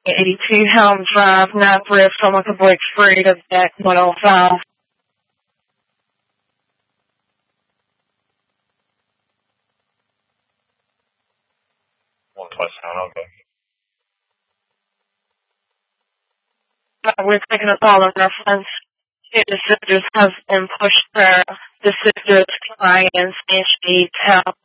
82 Helm Drive, Northwest, Tomahawk Break Freight of deck 105. One twice sound, okay. We're taking a call in reference to the sisters has been pushed for the sisters clients and she needs help